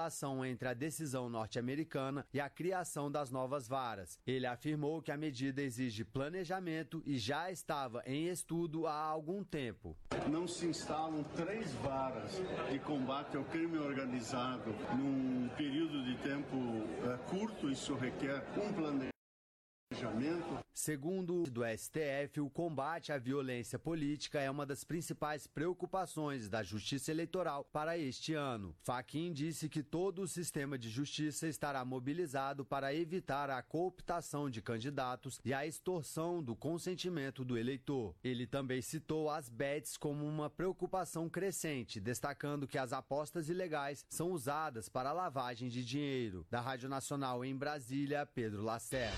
relação entre a decisão norte-americana e a criação das novas varas. Ele afirmou que a medida exige planejamento e já estava em estudo há algum tempo. Não se instalam 3 varas de combate ao crime organizado num período de tempo curto. Isso requer um planejamento. Segundo o STF, o combate à violência política é uma das principais preocupações da Justiça Eleitoral para este ano. Fachin disse que todo o sistema de justiça estará mobilizado para evitar a cooptação de candidatos e a extorsão do consentimento do eleitor. Ele também citou as bets como uma preocupação crescente, destacando que as apostas ilegais são usadas para a lavagem de dinheiro. Da Rádio Nacional em Brasília, Pedro Lacerda.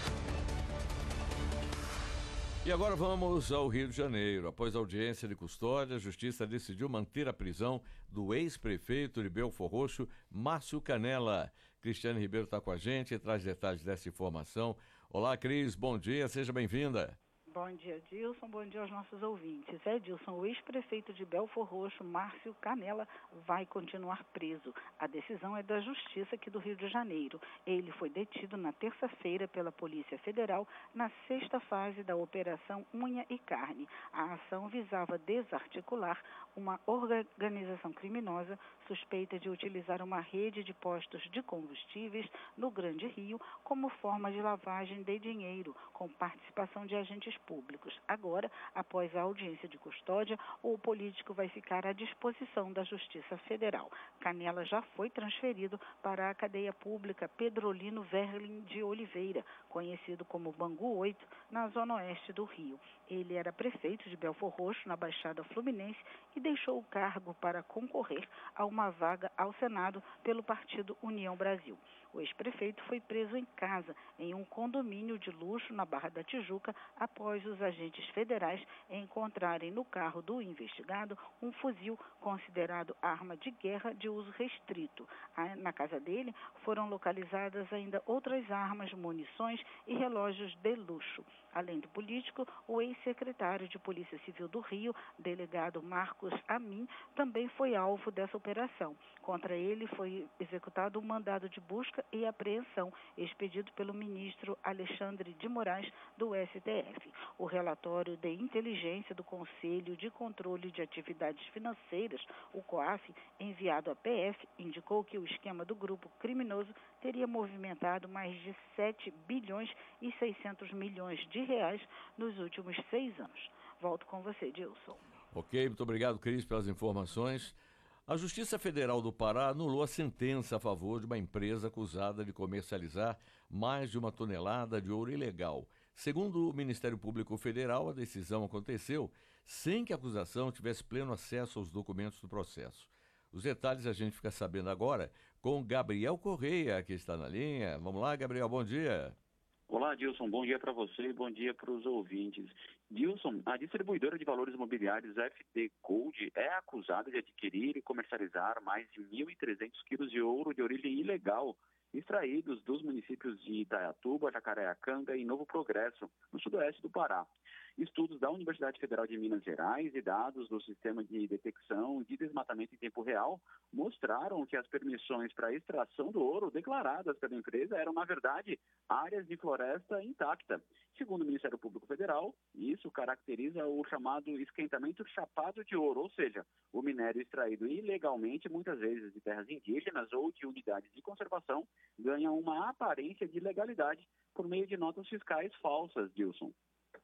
E agora vamos ao Rio de Janeiro. Após a audiência de custódia, a Justiça decidiu manter a prisão do ex-prefeito de Belfor Roxo, Márcio Canela. Cristiane Ribeiro está com a gente e traz detalhes dessa informação. Olá, Cris, bom dia, seja bem-vinda. Bom dia, Dilson. Bom dia aos nossos ouvintes. Dilson, o ex-prefeito de Belfor Roxo, Márcio Canela, vai continuar preso. A decisão é da Justiça aqui do Rio de Janeiro. Ele foi detido na terça-feira pela Polícia Federal na 6ª fase da Operação Unha e Carne. A ação visava desarticular uma organização criminosa suspeita de utilizar uma rede de postos de combustíveis no Grande Rio como forma de lavagem de dinheiro, com participação de agentes públicos. Agora, após a audiência de custódia, o político vai ficar à disposição da Justiça Federal. Canela já foi transferido para a cadeia pública Pedrolino Verlin de Oliveira, conhecido como Bangu 8, na zona oeste do Rio. Ele era prefeito de Belfor Roxo, na Baixada Fluminense, e deixou o cargo para concorrer a uma vaga ao Senado pelo partido União Brasil. O ex-prefeito foi preso em casa, em um condomínio de luxo na Barra da Tijuca, após os agentes federais encontrarem no carro do investigado um fuzil considerado arma de guerra de uso restrito. Na casa dele foram localizadas ainda outras armas, munições e relógios de luxo. Além do político, o ex-secretário de Polícia Civil do Rio, delegado Marcos Amin, também foi alvo dessa operação. Contra ele foi executado um mandado de busca e apreensão expedido pelo ministro Alexandre de Moraes do STF. O relatório de inteligência do Conselho de Controle de Atividades Financeiras, o COAF, enviado à PF, indicou que o esquema do grupo criminoso teria movimentado mais de 7 bilhões e 600 milhões de reais nos últimos 6 anos. Volto com você, Dilson. Ok, muito obrigado, Cris, pelas informações. A Justiça Federal do Pará anulou a sentença a favor de uma empresa acusada de comercializar mais de 1 tonelada de ouro ilegal. Segundo o Ministério Público Federal, a decisão aconteceu sem que a acusação tivesse pleno acesso aos documentos do processo. Os detalhes a gente fica sabendo agora com Gabriel Correia, que está na linha. Vamos lá, Gabriel, bom dia. Olá, Dilson, bom dia para você e bom dia para os ouvintes. Dilson, a distribuidora de valores imobiliários FD Gold é acusada de adquirir e comercializar mais de 1.300 quilos de ouro de origem ilegal, extraídos dos municípios de Itaiatuba, Jacareacanga e Novo Progresso, no sudoeste do Pará. Estudos da Universidade Federal de Minas Gerais e dados do Sistema de Detecção de Desmatamento em Tempo Real mostraram que as permissões para a extração do ouro declaradas pela empresa eram, na verdade, áreas de floresta intacta. Segundo o Ministério Público Federal, isso caracteriza o chamado esquentamento chapado de ouro, ou seja, o minério extraído ilegalmente, muitas vezes de terras indígenas ou de unidades de conservação, ganha uma aparência de legalidade por meio de notas fiscais falsas, Dilson.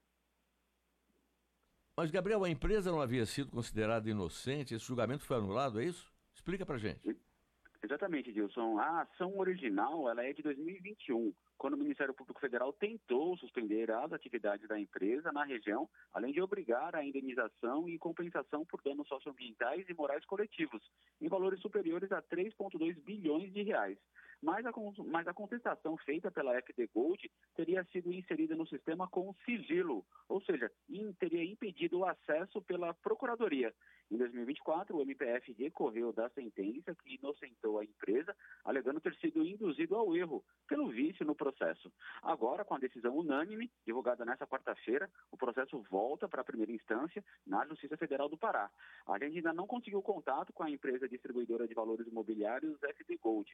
Mas, Gabriel, a empresa não havia sido considerada inocente? Esse julgamento foi anulado, é isso? Explica pra gente. Exatamente, Dilson. A ação original ela é de 2021, quando o Ministério Público Federal tentou suspender as atividades da empresa na região, além de obrigar a indenização e compensação por danos socioambientais e morais coletivos, em valores superiores a 3,2 bilhões de reais. Mas a contestação feita pela FD Gold teria sido inserida no sistema com sigilo, ou seja, teria impedido o acesso pela Procuradoria. Em 2024, o MPF recorreu da sentença que inocentou a empresa, alegando ter sido induzido ao erro pelo vício no processo. Agora, com a decisão unânime, divulgada nesta quarta-feira, o processo volta para a primeira instância na Justiça Federal do Pará. A gente ainda não conseguiu contato com a empresa distribuidora de valores imobiliários FD Gold.